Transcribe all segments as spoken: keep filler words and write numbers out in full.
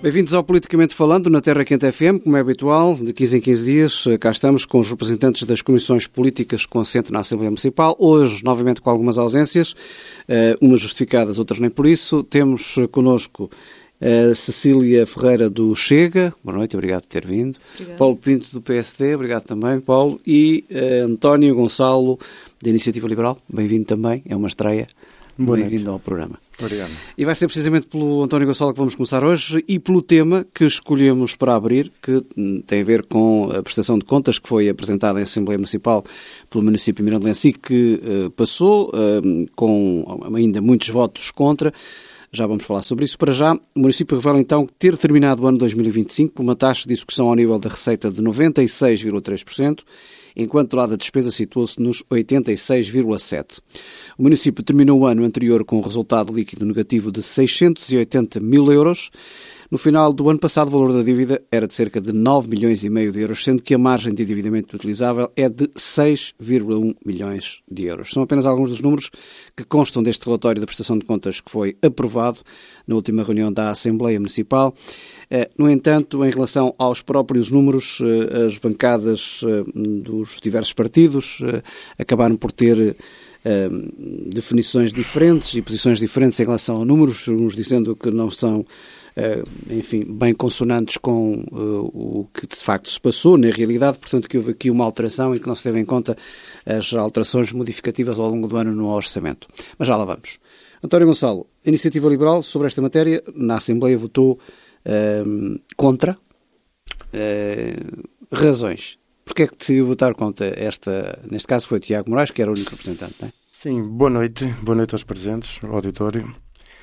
Bem-vindos ao Politicamente Falando, na Terra Quente F M, como é habitual, de quinze em quinze dias, cá estamos com os representantes das comissões políticas com assento na Assembleia Municipal, hoje novamente com algumas ausências, umas justificadas, outras nem por isso. Temos connosco a Cecília Ferreira do Chega, boa noite, obrigado por ter vindo. Obrigado. Paulo Pinto do P S D, obrigado também, Paulo, e uh, António Gonçalo da Iniciativa Liberal, bem-vindo também, é uma estreia. Bem-vindo ao programa. Obrigado. E vai ser precisamente pelo António Gonçalo que vamos começar hoje e pelo tema que escolhemos para abrir, que tem a ver com a prestação de contas que foi apresentada em Assembleia Municipal pelo município mirandelense e que uh, passou uh, com ainda muitos votos contra. Já vamos falar sobre isso. Para já, o município revela então ter terminado o ano dois mil e vinte e cinco com uma taxa de execução ao nível da receita de noventa e seis vírgula três por cento, enquanto o lado da despesa situou-se nos oitenta e seis vírgula sete por cento. O município terminou o ano anterior com um resultado líquido negativo de seiscentos e oitenta mil euros. No final do ano passado, o valor da dívida era de cerca de nove milhões e meio de euros, sendo que a margem de endividamento utilizável é de seis vírgula um milhões de euros. São apenas alguns dos números que constam deste relatório da prestação de contas que foi aprovado na última reunião da Assembleia Municipal. No entanto, em relação aos próprios números, as bancadas dos diversos partidos acabaram por ter definições diferentes e posições diferentes em relação a números, uns dizendo que não são Uh, enfim, bem consonantes com uh, o que de facto se passou na realidade, portanto que houve aqui uma alteração e que não se teve em conta as alterações modificativas ao longo do ano no orçamento. Mas já lá vamos. António Gonçalo, a Iniciativa Liberal sobre esta matéria na Assembleia votou uh, contra. Uh, razões. Porquê é que decidiu votar contra esta, neste caso foi o Tiago Moraes, que era o único representante, não é? Sim, boa noite, boa noite aos presentes, ao auditório.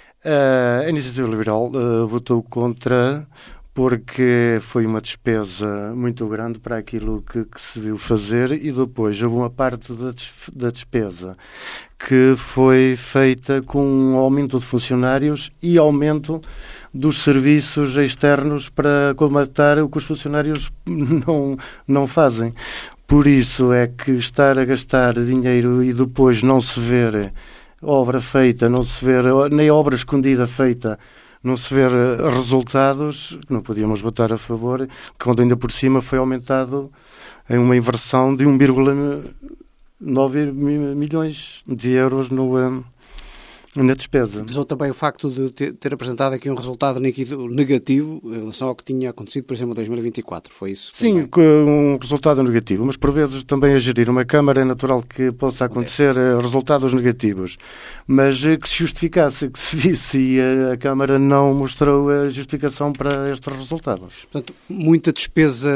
Uh, a Iniciativa Liberal uh, votou contra porque foi uma despesa muito grande para aquilo que, que se viu fazer e depois houve uma parte da, des- da despesa que foi feita com um aumento de funcionários e aumento dos serviços externos para colmatar o que os funcionários não, não fazem. Por isso é que estar a gastar dinheiro e depois não se ver obra feita, não se ver, nem obra escondida feita, não se ver resultados, não podíamos votar a favor, quando ainda por cima foi aumentado em uma inversão de um vírgula nove milhões de euros no, na despesa. Pesou também o facto de ter, ter apresentado aqui um resultado negativo em relação ao que tinha acontecido, por exemplo, em dois mil e vinte e quatro, foi isso? Sim, também? Um resultado negativo, mas por vezes também a gerir uma Câmara é natural que possa acontecer é. resultados negativos, mas que se justificasse, que se visse e a, a Câmara não mostrou a justificação para estes resultados. Portanto, muita despesa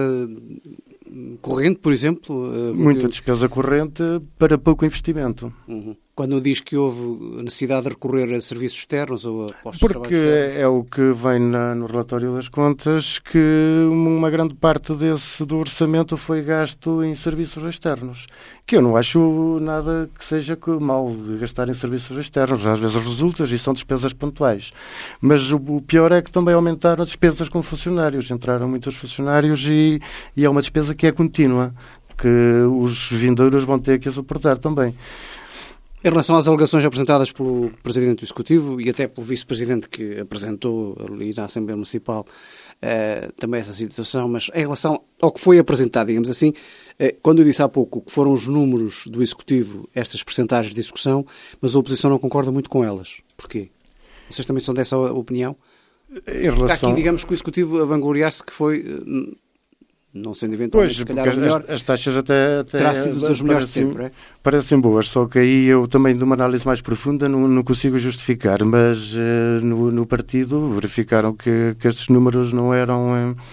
corrente, por exemplo? Muita despesa corrente para pouco investimento. Uhum. Quando diz que houve necessidade de recorrer a serviços externos ou a postos Porque de trabalho externos? É o que vem na, no relatório das contas, que uma grande parte desse do orçamento foi gasto em serviços externos, que eu não acho nada que seja mal gastar em serviços externos, às vezes resulta e são despesas pontuais, mas o, o pior é que também aumentaram as despesas com funcionários, entraram muitos funcionários e, e é uma despesa que é contínua, que os vindouros vão ter que suportar também. Em relação às alegações apresentadas pelo Presidente do Executivo e até pelo Vice-Presidente que apresentou ali na Assembleia Municipal uh, também essa situação, mas em relação ao que foi apresentado, digamos assim, uh, quando eu disse há pouco que foram os números do Executivo, estas percentagens de execução, mas a oposição não concorda muito com elas. Porquê? Vocês também são dessa opinião? Em relação... Está aqui, digamos, que o Executivo a vangloriar-se que foi... Uh, não sendo eventualmente, pois, se calhar, o melhor, as, as taxas até, até terá sido dos melhores de sempre, é? Parecem boas, só que aí eu também, de uma análise mais profunda, não, não consigo justificar, mas uh, no, no partido verificaram que, que estes números não eram, uh,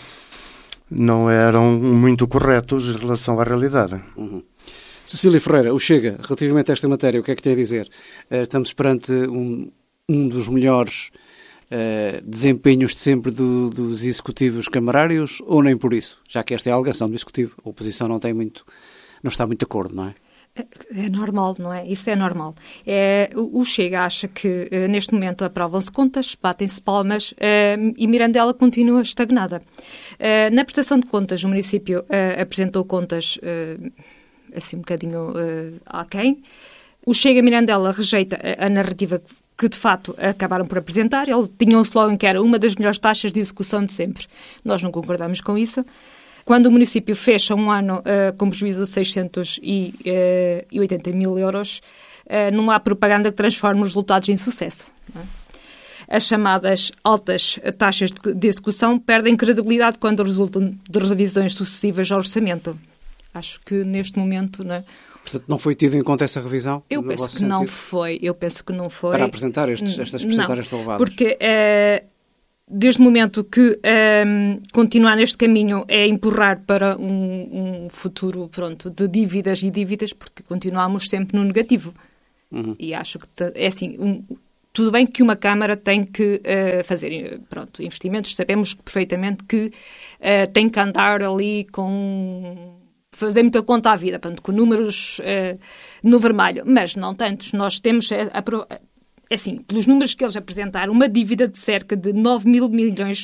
não eram muito corretos em relação à realidade. Uhum. Cecília Ferreira, o Chega, relativamente a esta matéria, o que é que tem a dizer? Uh, estamos perante um, um dos melhores Uh, desempenhos de sempre do, dos executivos camarários ou nem por isso? Já que esta é a alegação do executivo, a oposição não tem muito, não está muito de acordo, não é? É normal, não é? Isso é normal. É, o Chega acha que uh, neste momento aprovam-se contas, batem-se palmas uh, e Mirandela continua estagnada. Uh, na prestação de contas, o município uh, apresentou contas uh, assim um bocadinho uh, aquém. O Chega Mirandela rejeita a, a narrativa que de facto acabaram por apresentar. Ele tinha um slogan que era uma das melhores taxas de execução de sempre. Nós não concordamos com isso. Quando o município fecha um ano uh, com prejuízo de seiscentos e oitenta mil euros, uh, não há propaganda que transforme os resultados em sucesso. Não é? As chamadas altas taxas de, de execução perdem credibilidade quando resultam de revisões sucessivas ao orçamento. Acho que neste momento... Não é? Portanto, não foi tido em conta essa revisão? Eu penso que não foi. Eu penso que não foi. Para apresentar estes, estas percentagens tão elevadas? Porque uh, desde o momento que uh, continuar neste caminho é empurrar para um, um futuro, pronto, de dívidas e dívidas, porque continuamos sempre no negativo. Uhum. E acho que é assim... Um, tudo bem que uma Câmara tem que uh, fazer, pronto, investimentos. Sabemos perfeitamente que uh, tem que andar ali com... fazer muita conta à vida, portanto, com números uh, no vermelho, mas não tantos. Nós temos, a, a, assim, pelos números que eles apresentaram, uma dívida de cerca de nove mil milhões,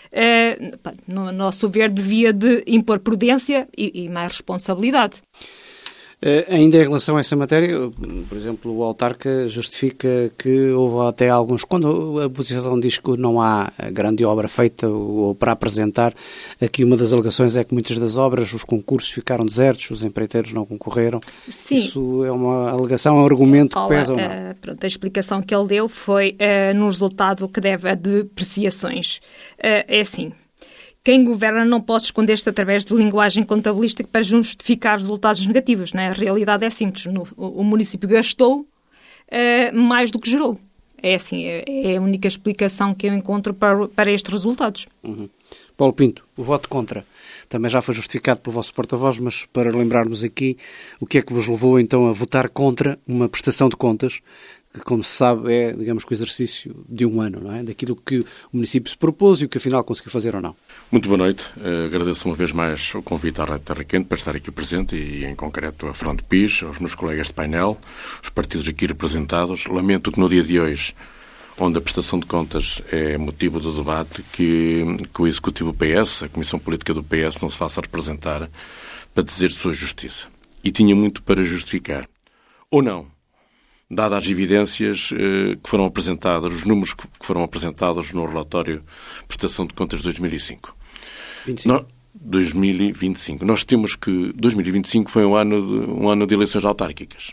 uh, no nosso ver, devia de impor prudência e, e mais responsabilidade. Uh, ainda em relação a essa matéria, por exemplo, o autarca justifica que houve até alguns... Quando a oposição diz que não há grande obra feita ou para apresentar, aqui uma das alegações é que muitas das obras, os concursos ficaram desertos, os empreiteiros não concorreram. Sim. Isso é uma alegação, é um argumento que pesa ou não? Uh, pronto, a explicação que ele deu foi uh, no resultado que deve a depreciações. Uh, é assim... Quem governa não pode esconder-se através de linguagem contabilística para justificar resultados negativos. Né? A realidade é simples. No, o, o município gastou uh, mais do que gerou. É assim, é, é a única explicação que eu encontro para, para estes resultados. Uhum. Paulo Pinto, o voto contra também já foi justificado pelo vosso porta-voz, mas para lembrarmos aqui, o que é que vos levou então a votar contra uma prestação de contas que, como se sabe, é, digamos, que o exercício de um ano, não é? Daquilo que o município se propôs e o que afinal conseguiu fazer ou não. Muito boa noite. Uh, agradeço uma vez mais o convite à Rádio Terra Quente para estar aqui presente e, em concreto, a Fernando Pires, aos meus colegas de painel, os partidos aqui representados. Lamento que no dia de hoje, onde a prestação de contas é motivo do debate, que, que o Executivo do P S, a Comissão Política do P S, não se faça representar para dizer sua justiça. E tinha muito para justificar. Ou não. Dadas as evidências eh, que foram apresentadas, os números que foram apresentados no relatório Prestação de Contas de dois mil e cinco. vinte e cinco. No, dois mil e vinte e cinco. Nós temos que... dois mil e vinte e cinco foi um ano de, um ano de eleições autárquicas.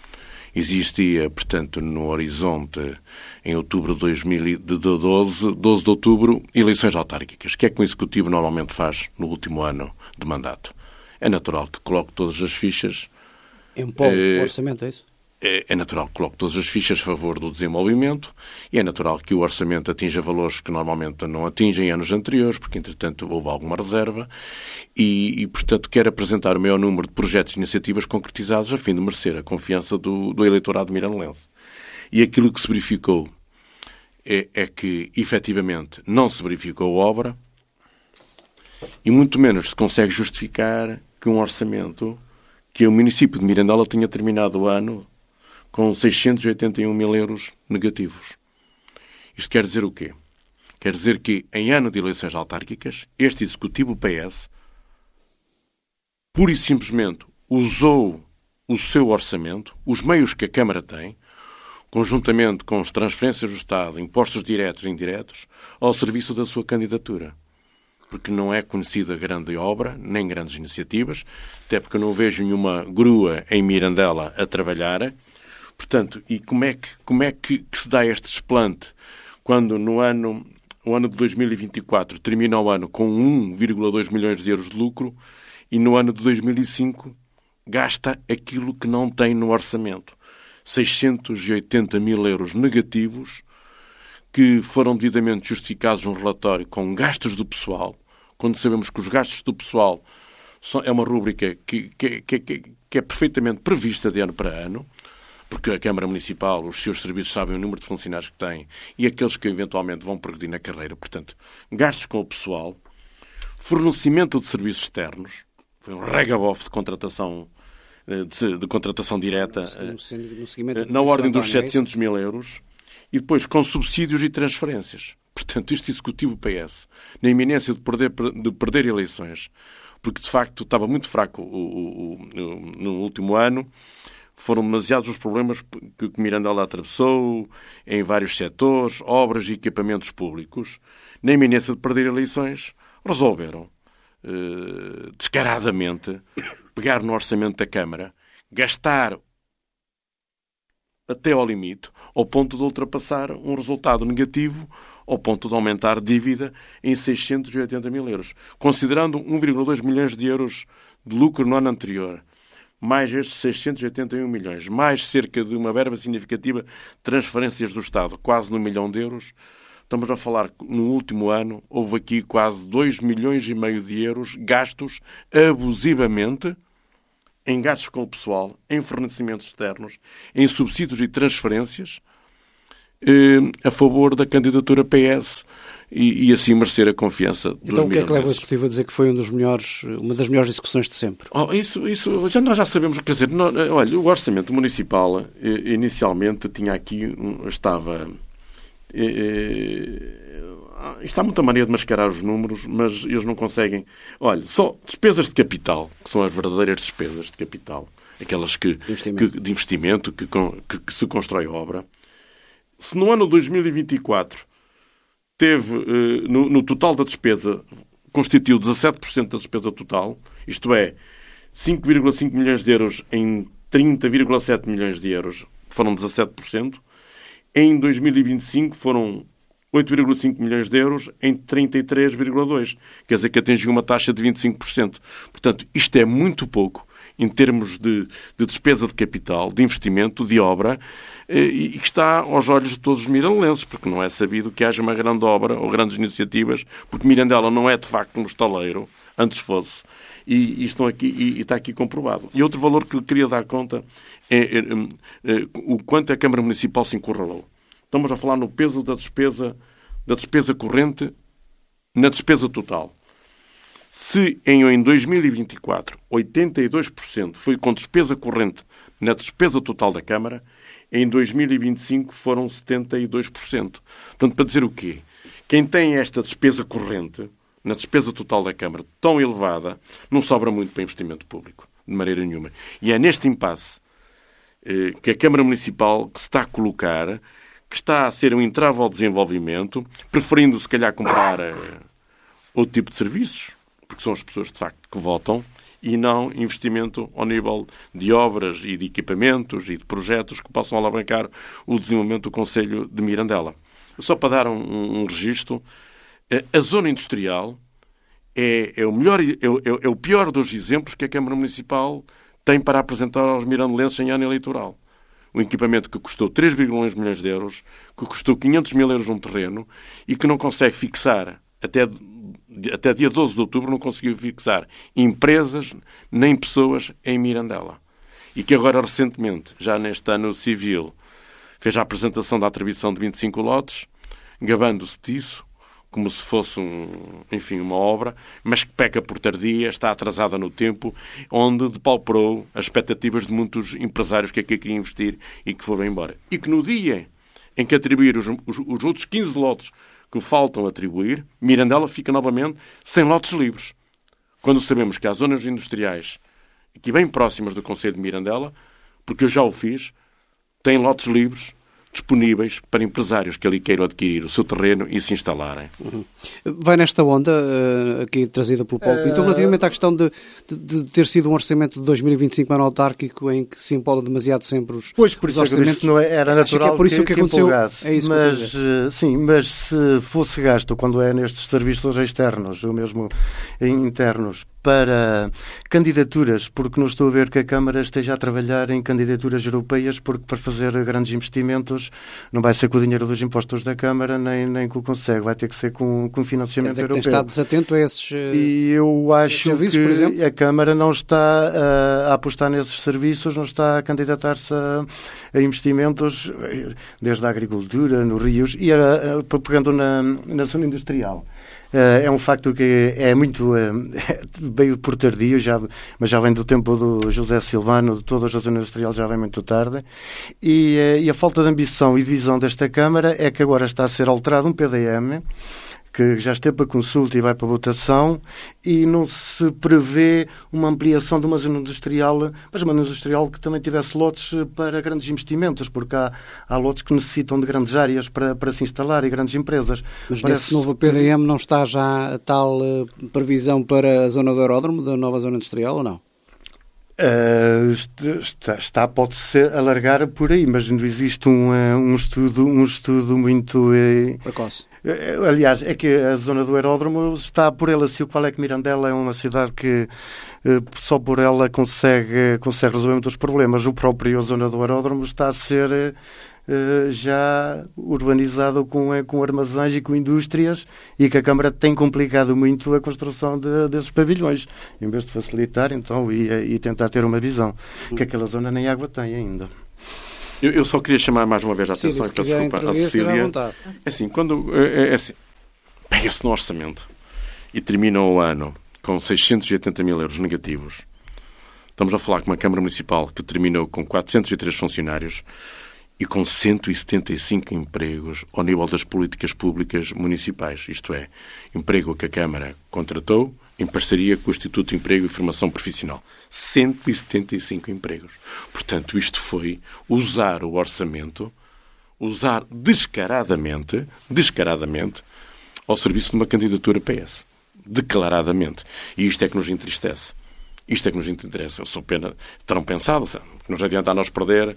Existia, portanto, no horizonte, em outubro de dois mil e doze, doze de outubro, eleições autárquicas. O que é que o Executivo normalmente faz no último ano de mandato? É natural que coloque todas as fichas... Empolga eh, o orçamento, é isso? É natural que coloque todas as fichas a favor do desenvolvimento e é natural que o orçamento atinja valores que normalmente não atingem em anos anteriores, porque, entretanto, houve alguma reserva e, e, portanto, quer apresentar o maior número de projetos e iniciativas concretizados a fim de merecer a confiança do, do eleitorado mirandense. E aquilo que se verificou é, é que, efetivamente, não se verificou obra e muito menos se consegue justificar que um orçamento, que o município de Mirandela tinha terminado o ano com seiscentos e oitenta e um mil euros negativos. Isto quer dizer o quê? Quer dizer que, em ano de eleições autárquicas, este Executivo P S, pura e simplesmente, usou o seu orçamento, os meios que a Câmara tem, conjuntamente com as transferências do Estado, impostos diretos e indiretos, ao serviço da sua candidatura. Porque não é conhecida grande obra, nem grandes iniciativas, até porque eu não vejo nenhuma grua em Mirandela a trabalhar. Portanto, e como é que, como é que, que se dá este desplante quando no ano, o ano de dois mil e vinte e quatro termina o ano com um vírgula dois milhões de euros de lucro e no ano de dois mil e cinco gasta aquilo que não tem no orçamento. seiscentos e oitenta mil euros negativos que foram devidamente justificados num relatório com gastos do pessoal, quando sabemos que os gastos do pessoal são, é uma rúbrica que, que, que, que, que é perfeitamente prevista de ano para ano, porque a Câmara Municipal, os seus serviços sabem o número de funcionários que têm e aqueles que eventualmente vão progredir na carreira. Portanto, gastos com o pessoal, fornecimento de serviços externos, foi um regabof de contratação, de, de contratação direta, no, no na ordem dos setecentos mil euros, e depois com subsídios e transferências. Portanto, este Executivo P S, na iminência de perder, de perder eleições, porque de facto estava muito fraco o, o, o, no último ano, foram demasiados os problemas que Mirandela atravessou em vários setores, obras e equipamentos públicos. Na iminência de perder eleições, resolveram eh, descaradamente pegar no orçamento da Câmara, gastar até ao limite, ao ponto de ultrapassar um resultado negativo, ao ponto de aumentar dívida em seiscentos e oitenta mil euros. Considerando um vírgula dois milhões de euros de lucro no ano anterior, mais estes seiscentos e oitenta e um milhões, mais cerca de uma verba significativa de transferências do Estado, quase no milhão de euros, estamos a falar que no último ano houve aqui quase dois milhões e meio de euros gastos abusivamente em gastos com o pessoal, em fornecimentos externos, em subsídios e transferências eh, a favor da candidatura P S e, e assim merecer a confiança dos Então o que é que leva o mirandenses. Executivo a dizer que foi um dos melhores, uma das melhores execuções de sempre? Oh, isso, isso já, nós já sabemos, quer dizer, não, olha, o orçamento municipal eh, inicialmente tinha aqui, um, estava... Eh, Está muita maneira de mascarar os números, mas eles não conseguem. Olha, só despesas de capital, que são as verdadeiras despesas de capital, aquelas que, investimento. que, de investimento que, que, que se constrói obra. Se no ano dois mil e vinte e quatro teve, eh, no, no total da despesa, constituiu dezassete por cento da despesa total, isto é, cinco vírgula cinco milhões de euros em trinta vírgula sete milhões de euros, foram dezassete por cento. Em dois mil e vinte e cinco foram oito vírgula cinco milhões de euros em trinta e três vírgula dois. Quer dizer que atingiu uma taxa de vinte e cinco por cento. Portanto, isto é muito pouco em termos de, de despesa de capital, de investimento, de obra, e que está aos olhos de todos os mirandelenses, porque não é sabido que haja uma grande obra ou grandes iniciativas, porque Mirandela não é de facto um estaleiro, antes fosse, e, e, estão aqui, e, e está aqui comprovado. E outro valor que lhe queria dar conta é, é, é, é o quanto a Câmara Municipal se encurralou. Estamos a falar no peso da despesa, da despesa corrente na despesa total. Se em dois mil e vinte e quatro oitenta e dois por cento foi com despesa corrente na despesa total da Câmara, em dois mil e vinte e cinco foram setenta e dois por cento. Portanto, para dizer o quê? Quem tem esta despesa corrente na despesa total da Câmara tão elevada, não sobra muito para investimento público, de maneira nenhuma. E é neste impasse eh, que a Câmara Municipal que se está a colocar, que está a ser um entrave ao desenvolvimento, preferindo, se calhar, comprar uh, outro tipo de serviços, porque são as pessoas, de facto, que votam, e não investimento ao nível de obras e de equipamentos e de projetos que possam alavancar o desenvolvimento do Concelho de Mirandela. Só para dar um, um, um registro, uh, a zona industrial é, é, o melhor, é, é, é o pior dos exemplos que a Câmara Municipal tem para apresentar aos mirandelenses em ano eleitoral. Um equipamento que custou três vírgula um milhões de euros, que custou quinhentos mil euros um terreno e que não consegue fixar, até, até dia doze de outubro, não conseguiu fixar empresas nem pessoas em Mirandela. E que agora, recentemente, já neste ano civil, fez a apresentação da atribuição de vinte e cinco lotes, gabando-se disso, como se fosse, um, enfim, uma obra, mas que peca por tardia, está atrasada no tempo, onde depauperou as expectativas de muitos empresários que aqui queriam investir e que foram embora. E que no dia em que atribuir os, os, os outros quinze lotes que faltam atribuir, Mirandela fica novamente sem lotes livres. Quando sabemos que há zonas industriais aqui bem próximas do Concelho de Mirandela, porque eu já o fiz, têm lotes livres disponíveis para empresários que ali queiram adquirir o seu terreno e se instalarem. Uhum. Vai nesta onda, uh, aqui trazida pelo Paulo Pinto, uh... relativamente à questão de, de, de ter sido um orçamento de dois mil e vinte e cinco ano autárquico em que se empola demasiado sempre os, pois, por os isso orçamentos. Não é, era natural que, é por isso que, que, que aconteceu. É isso mas, uh, sim, mas se fosse gasto quando é nestes serviços externos, ou mesmo internos, para candidaturas, porque não estou a ver que a Câmara esteja a trabalhar em candidaturas europeias, porque para fazer grandes investimentos não vai ser com o dinheiro dos impostos da Câmara, nem, nem com o Conselho, vai ter que ser com, com financiamento Quer dizer, europeu. Tem estado desatento a esses uh, E eu acho serviços, que por exemplo? A Câmara não está a, a apostar nesses serviços, não está a candidatar-se a, a investimentos, desde a agricultura, nos rios, e a, a, pegando na, na zona industrial. Uh, é um facto que é muito... Uh, veio por tardio, já, mas já vem do tempo do José Silvano, de toda a zona industrial, já vem muito tarde. E, uh, e a falta de ambição e de visão desta Câmara é que agora está a ser alterado um P D M que já esteve para consulta e vai para votação, e não se prevê uma ampliação de uma zona industrial, mas uma zona industrial que também tivesse lotes para grandes investimentos, porque há, há lotes que necessitam de grandes áreas para, para se instalar e grandes empresas. Mas Parece nesse novo P D M não está já a tal uh, previsão para a zona do aeródromo, da nova zona industrial, ou não? Uh, está, está, pode-se alargar por aí, mas não existe um, uh, um, estudo, um estudo muito... Uh, precoce. Uh, aliás, é que a zona do aeródromo está por ela, se o qual é que Mirandela é uma cidade que uh, só por ela consegue, consegue resolver muitos problemas. O próprio a zona do aeródromo está a ser... Uh, Uh, já urbanizado com, com armazéns e com indústrias, e que a Câmara tem complicado muito a construção de, desses pavilhões, em vez de facilitar então e, e tentar ter uma visão, que aquela zona nem água tem ainda. Eu, eu só queria chamar mais uma vez a atenção, Sim, e peço desculpa à Cecília. É assim, quando é, é assim, pega-se no orçamento e termina o ano com seiscentos e oitenta mil euros negativos. Estamos a falar com uma Câmara Municipal que terminou com quatrocentos e três funcionários e com cento e setenta e cinco empregos ao nível das políticas públicas municipais. Isto é, emprego que a Câmara contratou em parceria com o Instituto de Emprego e Formação Profissional. cento e setenta e cinco empregos. Portanto, isto foi usar o orçamento, usar descaradamente, descaradamente, ao serviço de uma candidatura P S. Declaradamente. E isto é que nos entristece. Isto é que nos interessa. Eu sou pena. Terão pensado, que nos adianta a nós perder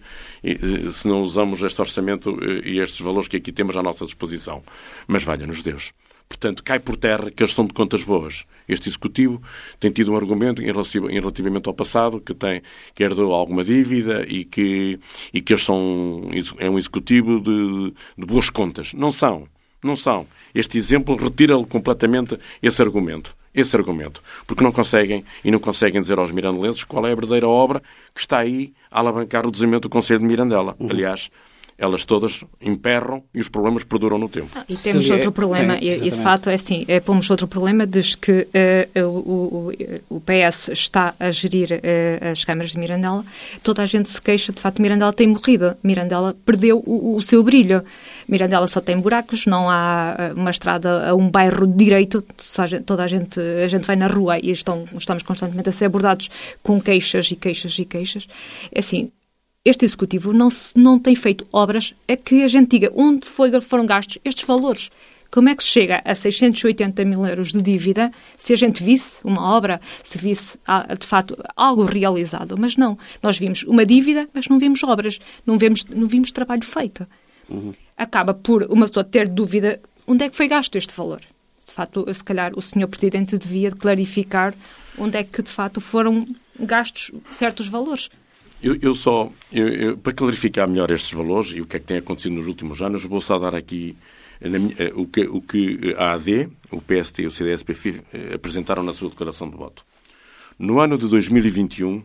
se não usamos este orçamento e estes valores que aqui temos à nossa disposição. Mas valha-nos Deus. Portanto, cai por terra que eles são de contas boas. Este Executivo tem tido um argumento em relativamente ao passado, que, tem, que herdou alguma dívida e que, e que eles são é um Executivo de, de boas contas. Não são. Não são. Este exemplo retira-lhe completamente esse argumento. Esse argumento. Porque não conseguem, e não conseguem dizer aos mirandelenses qual é a verdadeira obra que está aí a alavancar o desenvolvimento do Concelho de Mirandela. Uhum. Aliás, elas todas emperram e os problemas perduram no tempo. Ah, e temos outro problema, tem, e, e de facto é assim, é, pomos outro problema, diz que uh, o, o, o P S está a gerir uh, as câmaras de Mirandela, toda a gente se queixa, de facto Mirandela tem morrido, Mirandela perdeu o, o seu brilho, Mirandela só tem buracos, não há uma estrada a um bairro direito, toda a gente, a gente vai na rua e estão, estamos constantemente a ser abordados com queixas e queixas e queixas, é assim... Este Executivo não, se, não tem feito obras a que a gente diga onde foi, foram gastos estes valores. Como é que se chega a seiscentos e oitenta mil euros de dívida se a gente visse uma obra, se visse, de facto, algo realizado? Mas não. Nós vimos uma dívida, mas não vimos obras, não vimos, não vimos trabalho feito. Uhum. Acaba por uma pessoa ter dúvida onde é que foi gasto este valor. De facto, se calhar o senhor Presidente devia clarificar onde é que, de facto, foram gastos certos valores. Eu, eu só, eu, eu, para clarificar melhor estes valores e o que é que tem acontecido nos últimos anos, vou só dar aqui na minha, o, que, o que a A D, o P S T e o C D S P F apresentaram na sua declaração de voto. No ano de dois mil e vinte e um,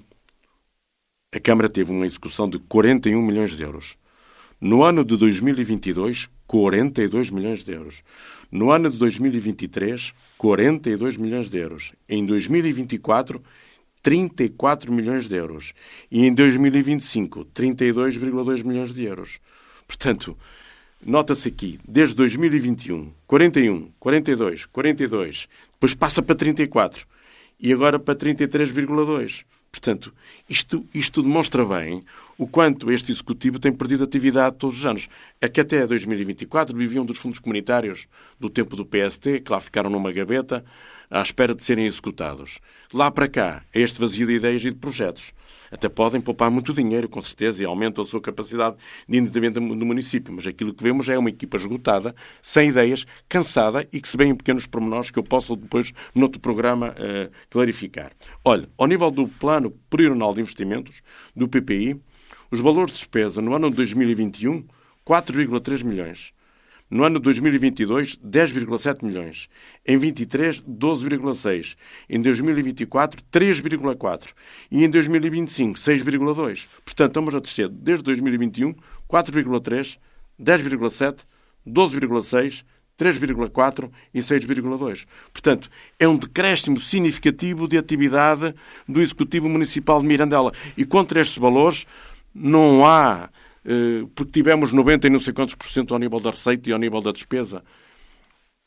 a Câmara teve uma execução de quarenta e um milhões de euros. No ano de dois mil e vinte e dois, quarenta e dois milhões de euros. No ano de dois mil e vinte e três, quarenta e dois milhões de euros. Em dois mil e vinte e quatro, trinta e quatro milhões de euros. E em dois mil e vinte e cinco, trinta e dois vírgula dois milhões de euros. Portanto, nota-se aqui, desde dois mil e vinte e um, quarenta e um, quarenta e dois, quarenta e dois, depois passa para trinta e quatro e agora para trinta e três vírgula dois. Portanto, isto, isto demonstra bem o quanto este Executivo tem perdido atividade todos os anos. É que até dois mil e vinte e quatro viviam dos fundos comunitários do tempo do P S T, que lá ficaram numa gaveta, à espera de serem executados. Lá para cá, é este vazio de ideias e de projetos. Até podem poupar muito dinheiro, com certeza, e aumentam a sua capacidade de endividamento do município. Mas aquilo que vemos é uma equipa esgotada, sem ideias, cansada e que se vê em pequenos pormenores que eu posso depois, noutro programa, uh, clarificar. Olha, ao nível do Plano Plurianual de Investimentos, do P P I, os valores de despesa no ano de dois mil e vinte e um, quatro vírgula três milhões. No ano de dois mil e vinte e dois, dez vírgula sete milhões. Em vinte e três, doze vírgula seis. Em dois mil e vinte e quatro, três vírgula quatro. E em dois mil e vinte e cinco, seis vírgula dois. Portanto, estamos a descer desde dois mil e vinte e um, quatro vírgula três, dez vírgula sete, doze vírgula seis, três vírgula quatro e seis vírgula dois. Portanto, é um decréscimo significativo de atividade do Executivo Municipal de Mirandela. E contra estes valores não há... porque tivemos noventa e não sei quantos por cento ao nível da receita e ao nível da despesa.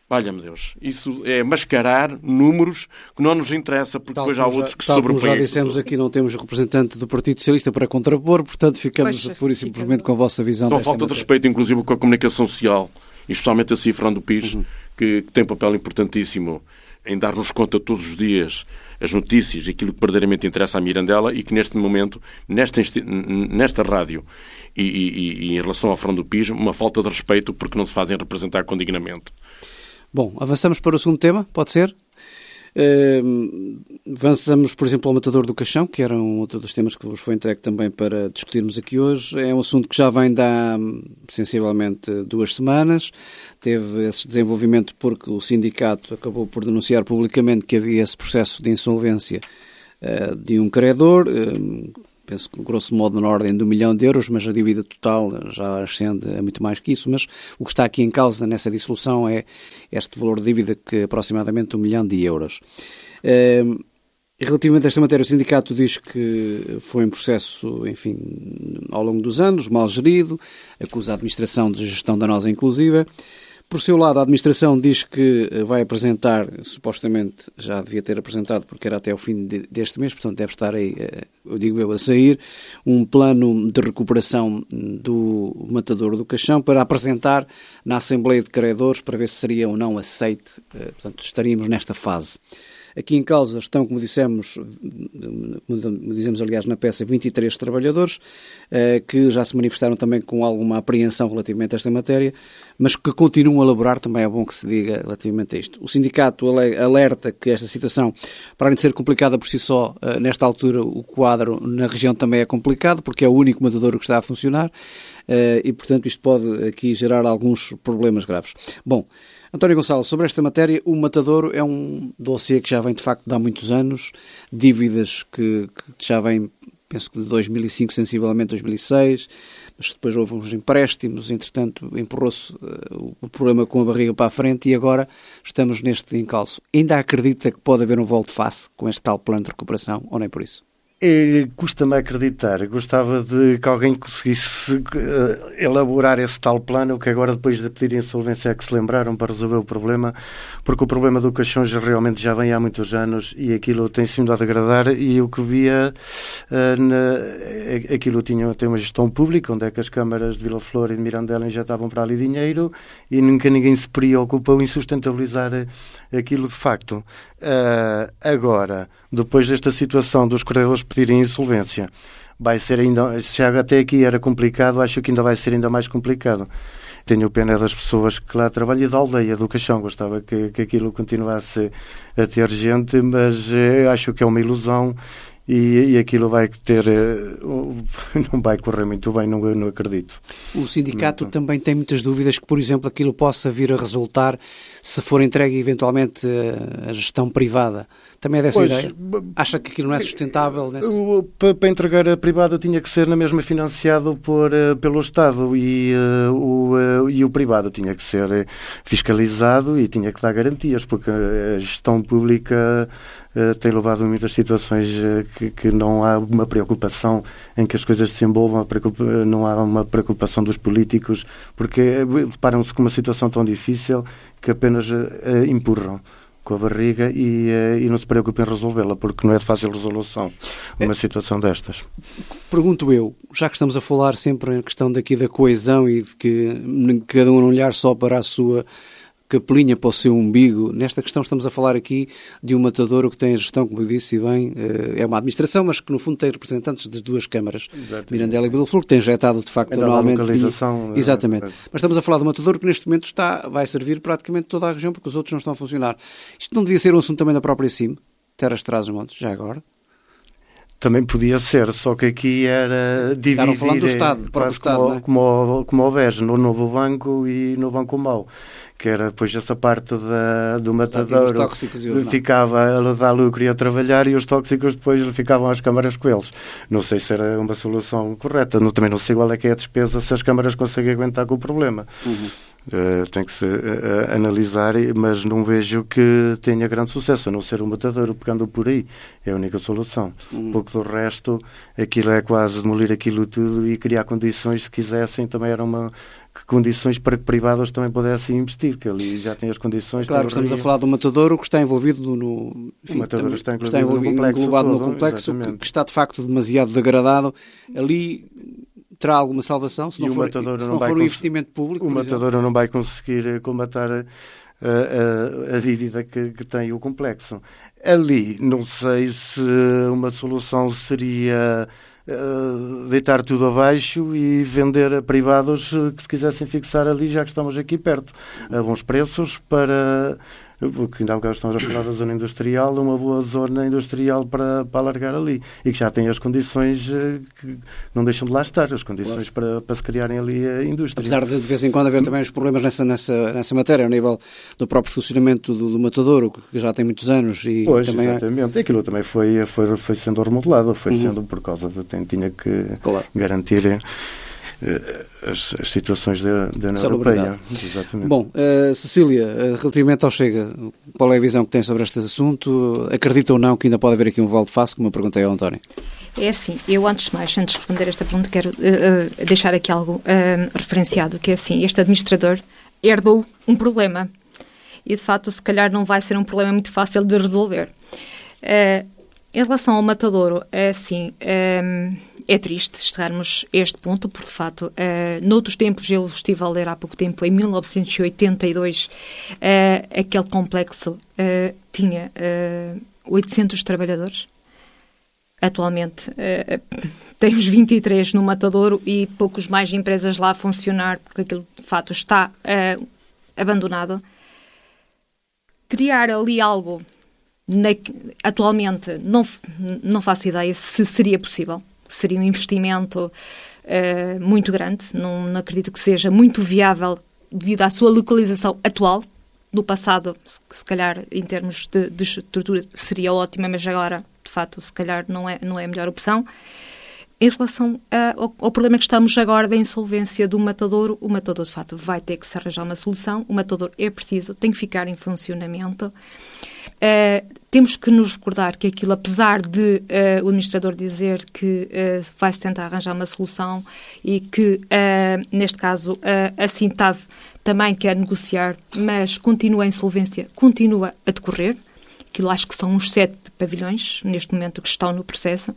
Valha-me Deus. Isso é mascarar números que não nos interessa, porque tal depois há outros já, que se sobrepõem. Como já dissemos tudo. aqui, não temos representante do Partido Socialista para contrapor, portanto ficamos Poxa, pura e simplesmente fica... com a vossa visão. Não falta de respeito, inclusive, com a comunicação social, e especialmente a Cifrão do P I S, uhum. que, que tem um papel importantíssimo em dar-nos conta todos os dias as notícias e aquilo que verdadeiramente interessa à Mirandela, e que neste momento, nesta, nesta rádio e, e, e em relação ao Frão do P I S, uma falta de respeito porque não se fazem representar condignamente. Bom, avançamos para o segundo tema, pode ser? Uh, avançamos, por exemplo, ao Matador do Caixão, que era um outro dos temas que vos foi entregue também para discutirmos aqui hoje. É um assunto que já vem de há sensivelmente duas semanas. Teve esse desenvolvimento porque o sindicato acabou por denunciar publicamente que havia esse processo de insolvência uh, de um credor, uh, penso que grosso modo na ordem de um milhão de euros, mas a dívida total já ascende a muito mais que isso. Mas o que está aqui em causa nessa dissolução é este valor de dívida, que é aproximadamente um milhão de euros. Uh, relativamente a esta matéria, o sindicato diz que foi um processo, enfim, ao longo dos anos, mal gerido, acusa a administração de gestão danosa inclusiva. Por seu lado, a administração diz que vai apresentar, supostamente já devia ter apresentado, porque era até o fim de, deste mês, portanto deve estar aí, eu digo eu, a sair, um plano de recuperação do Matador do Caixão para apresentar na Assembleia de Credores para ver se seria ou não aceite. Portanto, estaríamos nesta fase. Aqui em causa estão, como dissemos, como dizemos aliás na peça, vinte e três trabalhadores que já se manifestaram também com alguma apreensão relativamente a esta matéria, mas que continuam a elaborar, também é bom que se diga relativamente a isto. O sindicato alerta que esta situação, para além de ser complicada por si só, nesta altura o quadro na região também é complicado, porque é o único matador que está a funcionar e, portanto, isto pode aqui gerar alguns problemas graves. Bom, António Gonçalo, sobre esta matéria, o Matadouro é um dossiê que já vem de facto de há muitos anos, dívidas que, que já vem, penso que de dois mil e cinco, sensivelmente dois mil e seis, mas depois houve uns empréstimos, entretanto empurrou-se uh, o problema com a barriga para a frente e agora estamos neste encalço. Ainda acredita que pode haver um volte-face com este tal plano de recuperação, ou nem por isso? É, custa-me acreditar. Gostava de que alguém conseguisse uh, elaborar esse tal plano, que agora, depois de pedir insolvência, é que se lembraram para resolver o problema, porque o problema do Caixão já, realmente já vem há muitos anos e aquilo tem-se vindo a degradar, e o que via uh, na, aquilo tinha, tem uma gestão pública, onde é que as câmaras de Vila Flor e de Mirandela injetavam para ali dinheiro e nunca ninguém se preocupou em sustentabilizar aquilo de facto. Uh, agora, depois desta situação dos credores pedirem insolvência, vai ser ainda, se até aqui era complicado, acho que ainda vai ser ainda mais complicado. Tenho pena das pessoas que lá trabalham e da aldeia do Caixão, gostava que, que aquilo continuasse a ter gente, mas uh, acho que é uma ilusão. E, e aquilo vai ter, não vai correr muito bem, não, não acredito. O sindicato não. Também tem muitas dúvidas que, por exemplo, aquilo possa vir a resultar se for entregue eventualmente a gestão privada. Também é dessa pois, ideia? Acha que aquilo não é sustentável? Nesse... Para, para entregar a privado tinha que ser na mesma financiado por, pelo Estado e, uh, o, uh, e o privado tinha que ser fiscalizado e tinha que dar garantias, porque a gestão pública Uh, tem levado a muitas situações uh, que, que não há uma preocupação em que as coisas se desenvolvam, não há uma preocupação dos políticos, porque deparam-se com uma situação tão difícil que apenas uh, empurram com a barriga e, uh, e não se preocupem em resolvê-la, porque não é de fácil resolução uma é. situação destas. Pergunto eu, já que estamos a falar sempre em questão daqui da coesão e de que cada um não olhar só para a sua capelinha, para o seu umbigo, nesta questão estamos a falar aqui de um matadouro que tem a gestão, como eu disse, e bem, é uma administração, mas que no fundo tem representantes das duas câmaras, exatamente. Mirandela e Vila Flor, que tem injetado de facto anualmente. Localização, e... Exatamente. É... Mas estamos a falar de um matadouro que neste momento está, vai servir praticamente toda a região, porque os outros não estão a funcionar. Isto não devia ser um assunto também da própria C I M, Terras de Trás-os-Montes, já agora? Também podia ser, só que aqui era dividir... Estavam falando do Estado, para o Estado, como, não é? Como o, como o B E S, no Novo Banco e no Banco Mau, que era depois essa parte da, do matadouro, ficava a dar lucro e a trabalhar, e os tóxicos depois ficavam às câmaras com eles. Não sei se era uma solução correta, não, também não sei qual é que é a despesa, se as câmaras conseguem aguentar com o problema. Uhum. Uh, tem que se uh, analisar, mas não vejo que tenha grande sucesso, a não ser o matadouro pegando por aí, é a única solução. Uhum. Um pouco do resto, aquilo é quase demolir aquilo tudo e criar condições, se quisessem, também era uma, que condições para que privados também pudessem investir, que ali já tem as condições. Claro, que estamos a falar do Matadouro, que está envolvido no... Enfim, o Matadouro está, está envolvido, no complexo englobado todo, no complexo, que, que está de facto demasiado degradado. Ali terá alguma salvação, se não for, se não não for um investimento público. O Matadouro não vai conseguir combater a, a, a dívida que, que tem o complexo. Ali, não sei se uma solução seria uh, deitar tudo abaixo e vender a privados que se quisessem fixar ali, já que estamos aqui perto, a bons preços, para... porque ainda há bocado estamos a falar da zona industrial, uma boa zona industrial para, para alargar ali, e que já tem as condições que não deixam de lá estar, as condições claro. para, para se criarem ali a indústria. Apesar de de vez em quando haver também os problemas nessa, nessa, nessa matéria, ao nível do próprio funcionamento do, do Matadouro, que já tem muitos anos. E pois, também exatamente. É... Aquilo também foi, foi, foi sendo remodelado, foi uhum. sendo por causa de quem tinha que claro. garantir... As, as situações da, da União Europeia. Exatamente. Bom, uh, Cecília, uh, relativamente ao Chega, qual é a visão que tem sobre este assunto? Acredita ou não que ainda pode haver aqui um volte-face, como eu perguntei ao António? É assim, eu antes de mais, antes de responder esta pergunta, quero uh, uh, deixar aqui algo uh, referenciado, que é assim, este administrador herdou um problema e, de facto, se calhar não vai ser um problema muito fácil de resolver. Uh, em relação ao Matadouro, é assim... Um, É triste chegarmos a este ponto, porque, de facto, uh, noutros tempos, eu estive a ler há pouco tempo, em mil novecentos e oitenta e dois, uh, aquele complexo uh, tinha uh, oitocentos trabalhadores. Atualmente uh, tem os vinte e três no Matadouro e poucos mais empresas lá a funcionar, porque aquilo, de facto, está uh, abandonado. Criar ali algo, na, atualmente, não, não faço ideia se seria possível. Seria um investimento uh, muito grande, não, não acredito que seja muito viável devido à sua localização atual. No passado, se, se calhar, em termos de, de estrutura, seria ótima, mas agora, de facto, se calhar não é, não é a melhor opção. Em relação a, ao, ao problema que estamos agora da insolvência do Matadouro, o Matadouro, de facto, vai ter que se arranjar uma solução. O Matadouro é preciso, tem que ficar em funcionamento. Uh, temos que nos recordar que aquilo, apesar de uh, o administrador dizer que uh, vai-se tentar arranjar uma solução e que, uh, neste caso, uh, a Sintav também quer negociar, mas continua a insolvência, continua a decorrer. Aquilo acho que são uns sete pavilhões, neste momento, que estão no processo.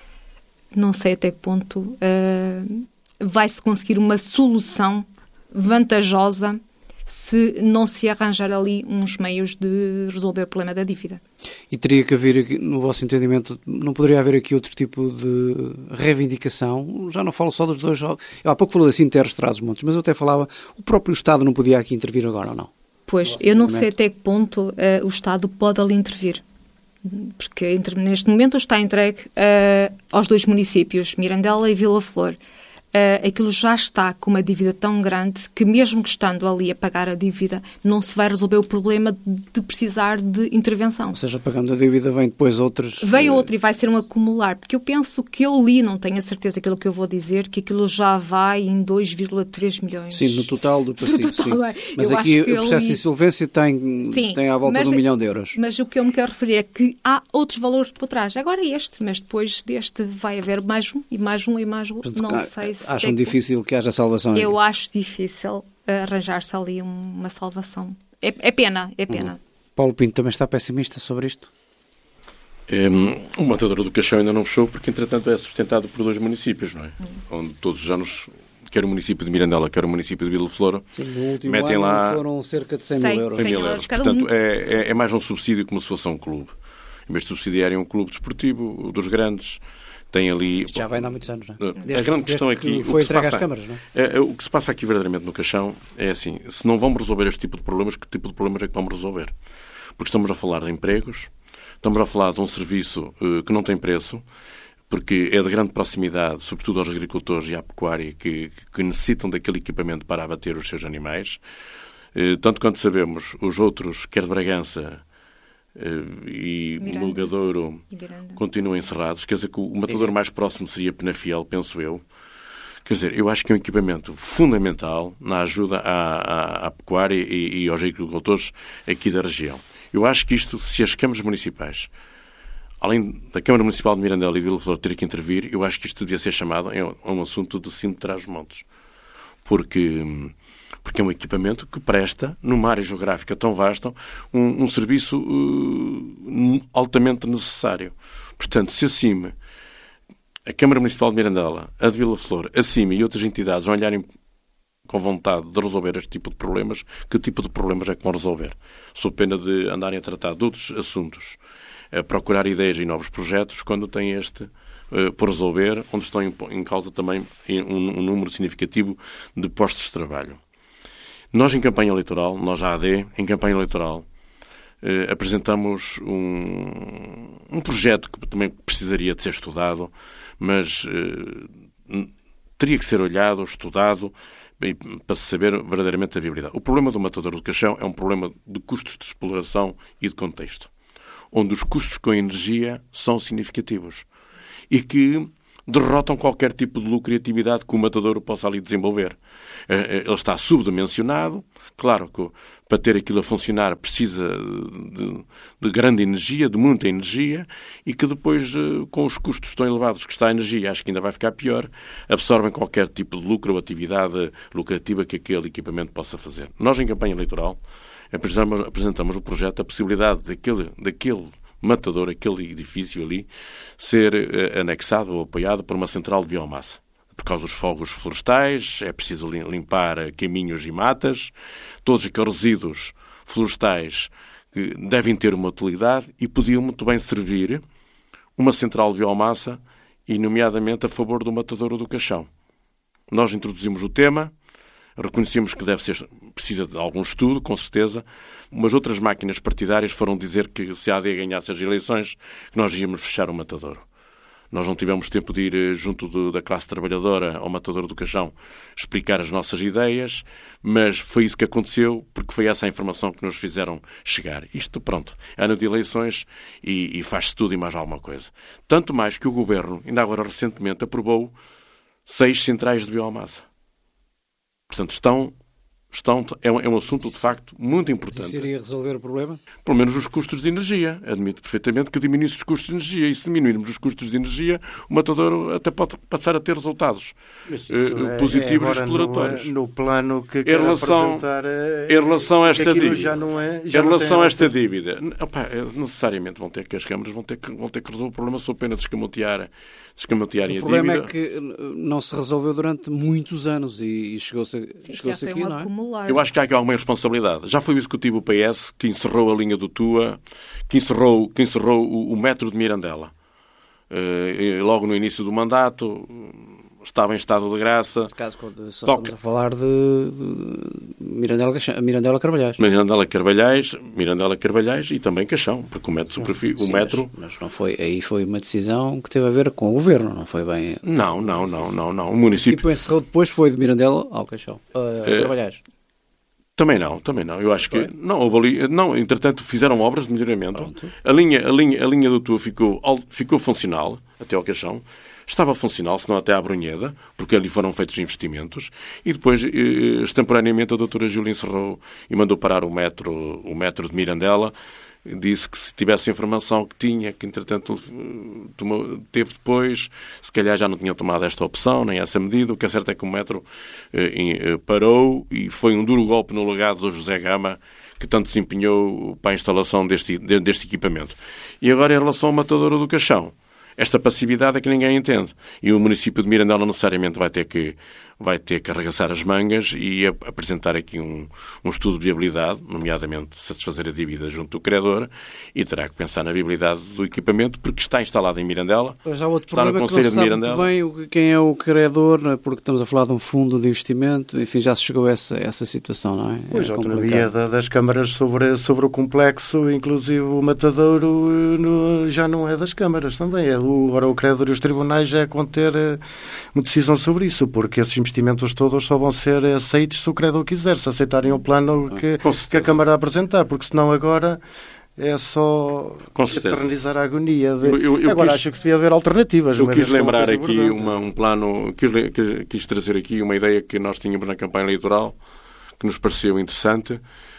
Não sei até que ponto uh, vai-se conseguir uma solução vantajosa se não se arranjar ali uns meios de resolver o problema da dívida. E teria que haver, no vosso entendimento, não poderia haver aqui outro tipo de reivindicação? Já não falo só dos dois... Eu há pouco falou assim, Terres Trás-os-Montes, mas eu até falava, o próprio Estado não podia aqui intervir agora ou não? Pois, eu não sei até que ponto uh, o Estado pode ali intervir. Porque neste momento está entregue uh, aos dois municípios, Mirandela e Vila Flor. Uh, aquilo já está com uma dívida tão grande que, mesmo que estando ali a pagar a dívida, não se vai resolver o problema de precisar de intervenção. Ou seja, pagando a dívida vem depois outros... Vem outro e vai ser um acumular, porque eu penso que eu li, não tenho a certeza daquilo que eu vou dizer, que aquilo já vai em dois vírgula três milhões. Sim, no total do passivo, sim. É. Mas eu aqui o processo li... de insolvência tem, sim, tem à volta mas, de um milhão de euros. Mas o que eu me quero referir é que há outros valores por trás. Agora este, mas depois deste vai haver mais um, e mais um, e mais um. Portanto, não sei se... Acham é difícil que haja salvação? Eu aqui. Acho difícil arranjar-se ali uma salvação. É, é pena, é pena. Uhum. Paulo Pinto também está pessimista sobre isto? É, o Matadouro do Caixão ainda não fechou porque, entretanto, é sustentado por dois municípios, não é? Uhum. Onde todos os anos, quer o município de Mirandela, quer o município de Vila Flor, metem lá... foram cerca de cem mil euros. cem mil euros. Portanto, é, é, é mais um subsídio como se fosse um clube. Em vez de subsidiarem um clube desportivo, dos grandes... Tem ali... Isto já vai há muitos anos, não é? Desde, a grande questão aqui... Que foi entregue às câmaras, não é? É, é? O que se passa aqui verdadeiramente no Caixão é assim, se não vamos resolver este tipo de problemas, que tipo de problemas é que vamos resolver? Porque estamos a falar de empregos, estamos a falar de um serviço uh, que não tem preço, porque é de grande proximidade, sobretudo aos agricultores e à pecuária, que, que necessitam daquele equipamento para abater os seus animais. Uh, tanto quanto sabemos, os outros, quer de Bragança... Uh, e Mulgadouro continuam encerrados. Quer dizer que o matador mais próximo seria Penafiel, penso eu. Quer dizer, eu acho que é um equipamento fundamental na ajuda à, à, à pecuária e, e aos agricultores aqui da região. Eu acho que isto, se as câmaras municipais, além da Câmara Municipal de Mirandela e de Vila Flor ter que intervir, eu acho que isto devia ser chamado a um assunto do Cinto de Trás-os-Montes. porque, porque é um equipamento que presta, numa área geográfica tão vasta, um, um serviço uh, altamente necessário. Portanto, se acima a Câmara Municipal de Mirandela, a de Vila Flor, a CIMA e outras entidades olharem com vontade de resolver este tipo de problemas, que tipo de problemas é que vão resolver? Sob pena de andarem a tratar de outros assuntos, a procurar ideias e novos projetos, quando têm este uh, por resolver, onde estão em, em causa também um, um número significativo de postos de trabalho. Nós, em campanha eleitoral, nós, a A D, em campanha eleitoral, uh, apresentamos um, um projeto que também precisaria de ser estudado, mas uh, teria que ser olhado, estudado, para se saber verdadeiramente a viabilidade. O problema do matadouro do Caixão é um problema de custos de exploração e de contexto, onde os custos com a energia são significativos e que derrotam qualquer tipo de lucratividade que o matadouro possa ali desenvolver. Ele está subdimensionado, claro que para ter aquilo a funcionar precisa de, de grande energia, de muita energia, e que depois, com os custos tão elevados que está a energia, acho que ainda vai ficar pior, absorvem qualquer tipo de lucro ou atividade lucrativa que aquele equipamento possa fazer. Nós, em campanha eleitoral, apresentamos, apresentamos o projeto, a possibilidade daquele, daquele matadouro, aquele edifício ali, ser uh, anexado ou apoiado por uma central de biomassa. Por causa dos fogos florestais, é preciso limpar caminhos e matas, todos aqueles resíduos florestais que devem ter uma utilidade e podiam muito bem servir uma central de biomassa, e nomeadamente a favor do matadouro do Caixão. Nós introduzimos o tema, reconhecemos que deve ser, precisa de algum estudo, com certeza, mas outras máquinas partidárias foram dizer que se a AD ganhasse as eleições, que nós íamos fechar o matadouro. Nós não tivemos tempo de ir junto do, da classe trabalhadora ao matadouro do Caixão explicar as nossas ideias, mas foi isso que aconteceu, porque foi essa a informação que nos fizeram chegar. Isto, pronto, ano de eleições e, e faz-se tudo e mais alguma coisa. Tanto mais que o Governo, ainda agora recentemente, aprovou seis centrais de biomassa. Portanto, estão, estão, é, um, é um assunto, de facto, muito importante. Isso iria resolver o problema? Pelo menos os custos de energia. Admito perfeitamente que diminuísse os custos de energia. E se diminuirmos os custos de energia, o matadouro até pode passar a ter resultados uh, positivos e exploratórios. No, no plano que quer apresentar... Em relação a esta dívida. Já não é, já em relação a esta dívida. Opa, necessariamente vão ter que, as câmaras vão ter que, vão ter que resolver o problema, sob pena de escamotear. O problema é que não se resolveu durante muitos anos e chegou-se, Sim, chegou-se aqui, um não é? acumular. Eu acho que há aqui alguma responsabilidade. Já foi o Executivo P S que encerrou a linha do Tua, que encerrou, que encerrou o, o metro de Mirandela. Uh, logo no início do mandato, estava em estado de graça. Por caso, quando só Toca. estamos a falar de, de Mirandela, Mirandela Carvalhais. Mirandela Carvalhais, Mirandela Carvalhais e também Caixão, porque o metro, superfície, o metro... Mas, mas não foi, aí foi uma decisão que teve a ver com o Governo, não foi bem... Não, não, não, não, não. O município... E encerrou depois foi de Mirandela ao Caixão, uh, é... Carvalhais. Também não, também não. Eu acho que... Não, houve ali... Não, entretanto, fizeram obras de melhoramento. A linha, a linha, a linha do Tua ficou, ficou funcional, até ao Caixão. Estava funcional, senão até à Brunheda, porque ali foram feitos investimentos. E depois, extemporaneamente, a doutora Júlia encerrou e mandou parar o metro, o metro de Mirandela. Disse que se tivesse a informação que tinha, que entretanto tomou, teve depois, se calhar já não tinha tomado esta opção, nem essa medida. O que é certo é que o metro eh, parou e foi um duro golpe no legado do José Gama, que tanto se empenhou para a instalação deste, deste equipamento. E agora, em relação ao matadouro do Caixão, esta passividade é que ninguém entende. E o município de Mirandela necessariamente vai ter que, vai ter que arregaçar as mangas e a, apresentar aqui um, um estudo de viabilidade, nomeadamente satisfazer a dívida junto do credor, e terá que pensar na viabilidade do equipamento, porque está instalado em Mirandela. Mas há outro está no problema Conselho que não de se Mirandela. sabe muito bem quem é o credor, porque estamos a falar de um fundo de investimento, enfim, já se chegou a essa, essa situação, não é? Pois, é a autonomia da, das câmaras sobre, sobre o complexo, inclusive o matadouro, no, já não é das câmaras também, é do, agora o credor e os tribunais já é conter uma decisão sobre isso, porque esses investimentos todos só vão ser aceitos se o credor quiser, se aceitarem o plano que, que a Câmara apresentar, porque senão agora é só eternizar a agonia. De... Eu, eu, eu agora quis, acho que se devia haver alternativas. Eu quis lembrar aqui uma, um plano, quis, quis, quis trazer aqui uma ideia que nós tínhamos na campanha eleitoral, que nos pareceu interessante.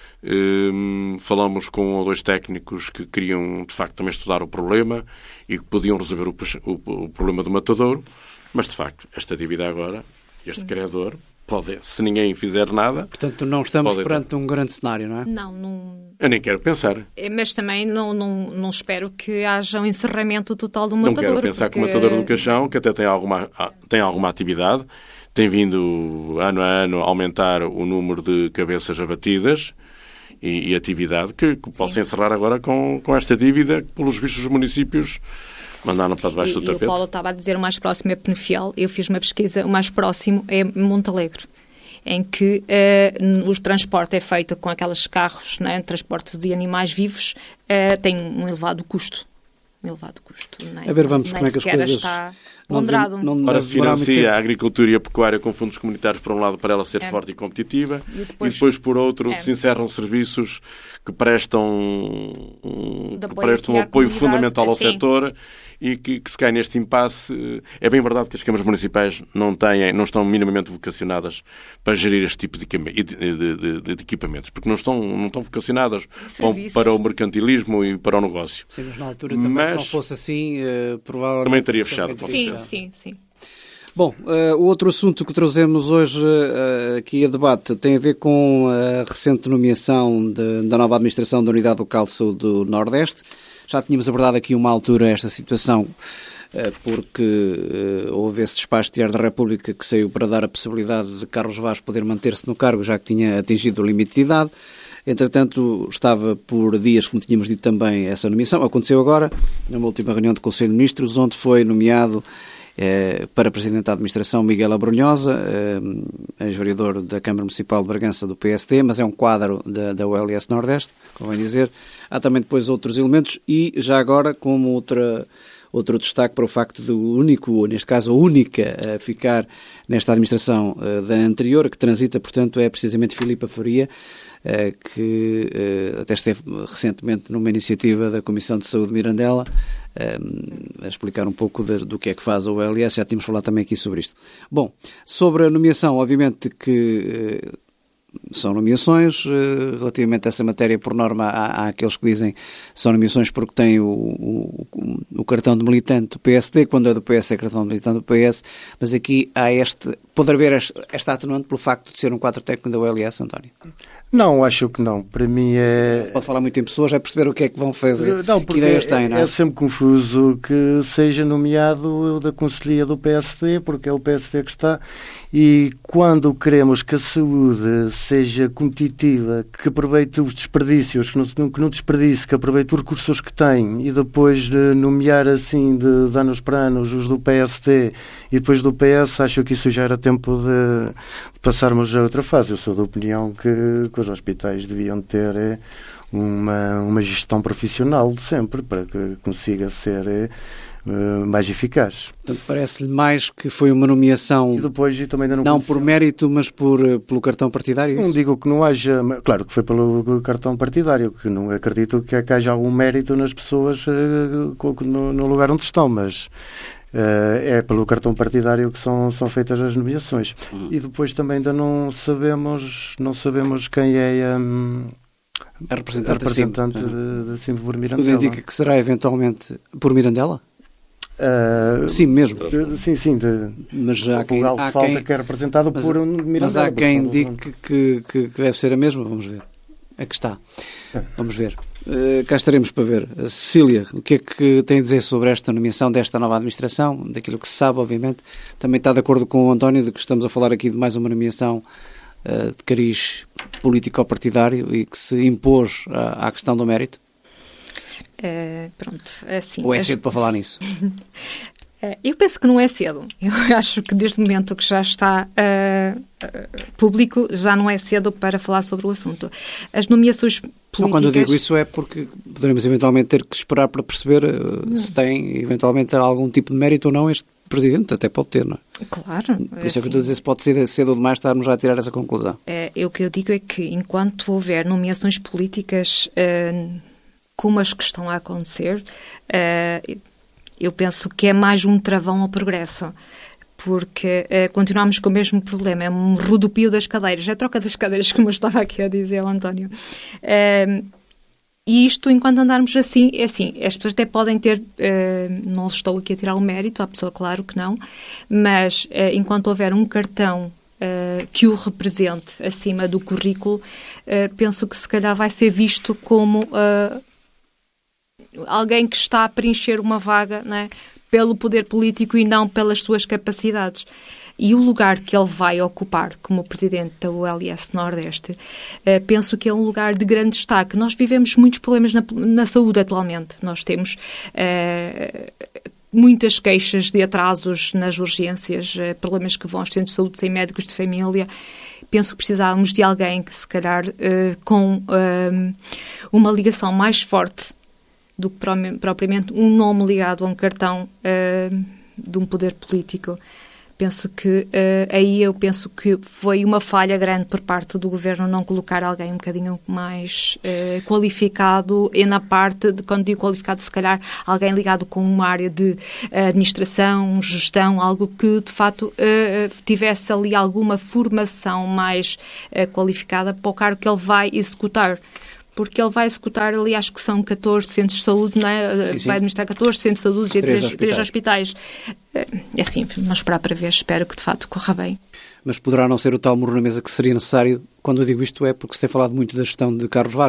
Um, falamos com um ou dois técnicos que queriam, de facto, também estudar o problema e que podiam resolver o, o, o problema do matadouro, mas, de facto, esta dívida agora, este Sim. credor, pode, se ninguém fizer nada... Portanto, não estamos pode perante um grande cenário, não é? Não, não... Eu nem quero pensar. Mas também não, não, não espero que haja um encerramento total do Não matador. quero pensar porque... que o Matador do Caixão, que até tem alguma, tem alguma atividade, tem vindo ano a ano a aumentar o número de cabeças abatidas e, e atividade, que, que possa encerrar agora com, com esta dívida que, pelos vistos, os municípios mandaram para debaixo e, do tapete. E o Paulo estava a dizer o mais próximo é Penafiel. Eu fiz uma pesquisa, o mais próximo é Montalegre, em que uh, o transporte é feito com aqueles carros, né, transporte de animais vivos, uh, tem um elevado custo. Um elevado custo. Nem, a ver, vamos, nem como é que as coisas... está ponderado. Não, não Ora, financia a agricultura e a pecuária com fundos comunitários, por um lado, para ela ser é. forte e competitiva, e depois, e depois por outro, é. se encerram serviços que prestam um, que prestam um apoio fundamental ao sim. setor e que, que se cai neste impasse. É bem verdade que as câmaras municipais não, têm, não estão minimamente vocacionadas para gerir este tipo de, de, de, de, de equipamentos, porque não estão, não estão vocacionadas para, para o mercantilismo e para o negócio. Sim, mas na altura também, mas, se não fosse assim, uh, provavelmente... Também teria fechado. Sim, sim, sim. Bom, uh, o outro assunto que trazemos hoje uh, aqui a debate tem a ver com a recente nomeação de, da nova administração da Unidade Local de Saúde do Nordeste. Já tínhamos abordado aqui uma altura esta situação uh, porque uh, houve esse despacho de Diário da República que saiu para dar a possibilidade de Carlos Vaz poder manter-se no cargo, já que tinha atingido o limite de idade. Entretanto, estava por dias, como tínhamos dito também, essa nomeação. Aconteceu agora, numa última reunião do Conselho de Ministros, onde foi nomeado eh, para Presidente da Administração Miguel Abrunhosa, eh, ex-vereador da Câmara Municipal de Bragança do P S D, mas é um quadro da, da U L S Nordeste, convém dizer. Há também depois outros elementos e, já agora, como outra... Outro destaque para o facto do único, neste caso a única, a ficar nesta administração uh, da anterior, que transita, portanto, é precisamente Filipa Faria, uh, que uh, até esteve recentemente numa iniciativa da Comissão de Saúde de Mirandela, uh, a explicar um pouco de, do que é que faz a U L S, já tínhamos falado também aqui sobre isto. Bom, sobre a nomeação, obviamente que... Uh, São nomeações, relativamente a essa matéria, por norma, há, há aqueles que dizem que são nomeações porque têm o, o, o cartão de militante do P S D, quando é do P S é cartão de militante do P S, mas aqui há este, pode haver esta atenuante pelo facto de ser um quadro técnico da U L S, António? Não, acho que não. Para mim é... Pode falar muito em pessoas, é perceber o que é que vão fazer, não, que ideias têm, não é? É sempre confuso que seja nomeado da Conselhia do P S D, porque é o P S D que está, e quando queremos que a saúde seja competitiva, que aproveite os desperdícios, que não, que não desperdice, que aproveite os recursos que tem, e depois de nomear assim de, de anos para anos os do P S D e depois do P S, acho que isso já era tempo de, de passarmos a outra fase. Eu sou da opinião que, que os hospitais deviam ter uma, uma gestão profissional de sempre, para que consiga ser uh, mais eficaz. Portanto, parece-lhe mais que foi uma nomeação, e depois, e também ainda não, não por mérito, mas por, pelo cartão partidário? Não digo que não haja, claro que foi pelo cartão partidário, que não acredito que, que haja algum mérito nas pessoas uh, no, no lugar onde estão, mas... Uh, é pelo cartão partidário que são, são feitas as nomeações. Uhum. E depois também ainda não sabemos, não sabemos quem é um, a representante, a representante da Sim por Mirandela. Tudo indica que será eventualmente por Mirandela? Uh, sim, mesmo. De, sim, sim. De, mas já há quem, há falta quem, que é representado mas, por Mirandela. Mas há quem indique que, que, que deve ser a mesma. Vamos ver. Aqui está. Vamos ver. Uh, cá estaremos para ver. Uh, Cecília, o que é que tem a dizer sobre esta nomeação desta nova administração? Daquilo que se sabe, obviamente. Também está de acordo com o António de que estamos a falar aqui de mais uma nomeação uh, de cariz político-partidário e que se impôs à, à questão do mérito? Uh, pronto, assim... Ou é cedo para falar nisso? Eu penso que não é cedo. Eu acho que desde o momento que já está uh, uh, público, já não é cedo para falar sobre o assunto. As nomeações políticas... Não, quando eu digo isso é porque poderemos eventualmente ter que esperar para perceber uh, se tem eventualmente algum tipo de mérito ou não este Presidente. Até pode ter, não é? Claro. Por isso é, assim, é que eu estou a dizer, se pode ser cedo ou demais estarmos já a tirar essa conclusão. É, o que eu digo é que enquanto houver nomeações políticas uh, como as que estão a acontecer... Uh, eu penso que é mais um travão ao progresso, porque uh, continuamos com o mesmo problema, é um rodopio das cadeiras, é a troca das cadeiras, como eu estava aqui a dizer, António. Uh, e isto, enquanto andarmos assim, é assim, as pessoas até podem ter, uh, não estou aqui a tirar o mérito, à pessoa, claro que não, mas uh, enquanto houver um cartão uh, que o represente acima do currículo, uh, penso que se calhar vai ser visto como uh, alguém que está a preencher uma vaga, não é? Pelo poder político e não pelas suas capacidades. E o lugar que ele vai ocupar como presidente da U L S Nordeste, eh, penso que é um lugar de grande destaque. Nós vivemos muitos problemas na, na saúde atualmente. Nós temos eh, muitas queixas de atrasos nas urgências, eh, problemas que vão aos centros de saúde sem médicos de família. Penso que precisávamos de alguém que, se calhar, eh, com eh, uma ligação mais forte do que propriamente um nome ligado a um cartão uh, de um poder político. Penso que, uh, aí eu penso que foi uma falha grande por parte do Governo não colocar alguém um bocadinho mais uh, qualificado, e na parte, de, quando digo qualificado, se calhar alguém ligado com uma área de uh, administração, gestão, algo que de facto uh, tivesse ali alguma formação mais uh, qualificada para o cargo que ele vai executar. Porque ele vai executar ali, acho que são catorze centros de saúde, não é? Sim, sim. Vai administrar catorze centros de saúde e três hospitais. É assim, vamos esperar para ver, espero que de facto corra bem. Mas poderá não ser o tal murro na mesa que seria necessário. Quando eu digo isto é porque se tem falado muito da gestão de Carlos Vaz.